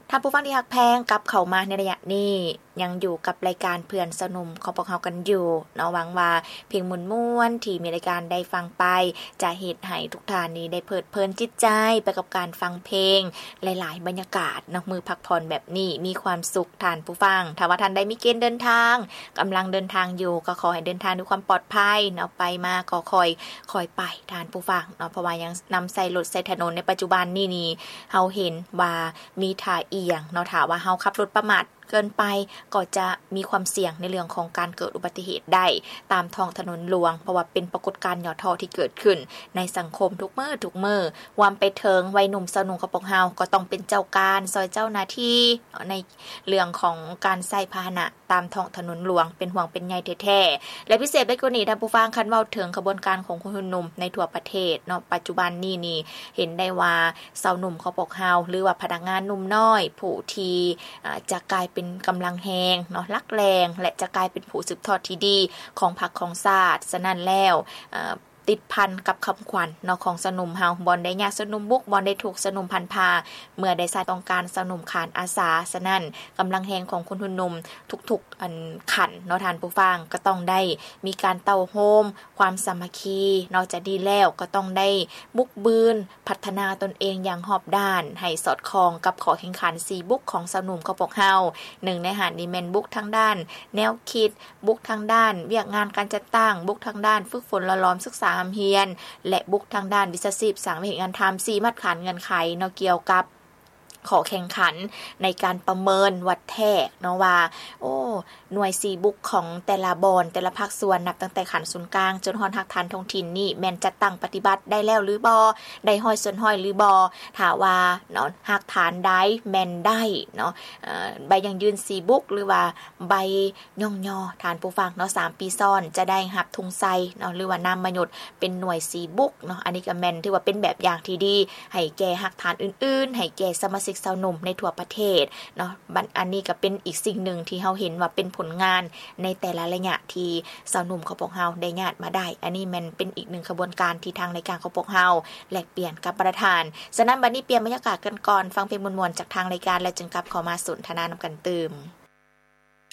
ท่านผู้ฟังที่ฮักแพงกลับเข้ามาในระยะนี้ยังอยู่กับรายการเพื่อนสนุมของพวกเรากันอยู่เนาะหวังว่าเพียงม่วนๆที่มีรายการได้ฟังไปจะเฮ็ดให้ทุกท่านนี้ได้เพลิดเพลินจิตใจไปกับการฟังเพลงหลายๆบรรยากาศเนาะมือพักผ่อนแบบนี้มีความสุขท่านผู้ฟังถ้าว่าท่านได้มีเกณฑ์เดินทางกำลังเดินทางอยู่ก็ขอให้เดินทางด้วยความปลอดภัยเนาะไปมาก็คอยไปท่านผู้ฟังเนาะเพราะว่ายังนำใส่รถใส่ถนนในปัจจุบันนี่เฮาเห็นว่ามีท่าเอียงเนาะถ้าว่าเฮาขับรถประมาทเกินไปก็จะมีความเสี่ยงในเรื่องของการเกิดอุบัติเหตุได้ตามท้องถนนหลวงเพราะว่าเป็นปรากฏการณ์ย่อท้อที่เกิดขึ้นในสังคมทุกมื้อวามไปเทิงวัยหนุ่มสนุกกับพวกเฮาก็ต้องเป็นเจ้าการซอยเจ้าหน้าที่ในเรื่องของการใช้พาหนะตามท้องถนนหลวงเป็นห่วงเป็นใยแท้ๆและพิเศษไปกว่านี้ท่านผู้ฟังคันเว้าถึงกระบวนการของคนหนุ่มในทั่วประเทศเนาะปัจจุบันนี่เห็นได้ว่าสาวหนุ่มของพวกเฮาหรือว่าพนักงานหนุ่มน้อยผู้ที่จะกลายเป็นกำลังแฮงเนาะรักแรงและจะกลายเป็นผู้สืบทอดที่ดีของพรรคของชาติฉะนั้นแล้วติดพันกับคำขวัญเนาะของสนุมเฮาบ่ได้ยากสนุมบุกบ่ได้ถูกสนุมพันพาเมื่อได้ใส่ต้องการสนุมขานอาสาฉะนั้นกำลังแฮงของคุณหนุ่มทุกๆอันขันเนาะท่านผู้ฟังก็ต้องได้มีการเต้าโฮมความสามัคคีนอกจากดีแล้วก็ต้องได้บุกบืนพัฒนาตนเองอย่างรอบด้านให้สอดคล้องกับขอแข่งขัน4บุกของสนุมของพวกเฮา1ในหาดนี้แม่นบุกทางด้านแนวคิดบุกทางด้านเวียกงานการจัดตั้งบุกทางด้านฝึกฝนละล้อมศึกษาเฮียนและบุกทางด้านวิชาชีพสร้างเหตุงานทำ4มาตรฐานเงื่อนไขเนาะเกี่ยวกับขอแข่งขันในการประเมินวัดแท้เนาะว่าหน่วย4บุกของแต่ละบอนแต่ละภาคส่วนนับตั้งแต่ขันศูนย์กลางจนฮอดหักฐานท้องถิ่นนี่แม่นจัดตั้งปฏิบัติได้แล้วหรือบ่ได้ห้อยส่วนห้อยหรือบ่ถ้าว่าเนาะหักฐานได้แม่นได้เนาะใบยังยืน4บุกหรือว่าใบย่อๆฐานผู้ฟังเนาะ3ปีซ้อนจะได้รับทุงไซเนาะหรือว่านามมยุทธ์เป็นหน่วย4บุกเนาะอันนี้ก็แม่นถือว่าเป็นแบบอย่างที่ดีให้แก่หักฐานอื่นๆให้แก่สมาชิกสาวหนุ่มในทั่วประเทศเนาะอันนี้ก็เป็นอีกสิ่งหนึ่งที่เฮาเห็นว่าเป็นผลงานในแต่ละระยะที่สาวหนุ่มของพวกเฮาได้ญาติมาได้อันนี้มันเป็นอีกหนึ่งกระบวนการที่ทางรายการของพวกเฮาแลกเปลี่ยนกับประธานฉะนั้นบัดนี้เปลี่ยนบรรยากาศกันก่อนฟังเพลงม่วนๆจากทางรายการแล้วจึงกลับเข้ามาสนทนานำกันตื่ม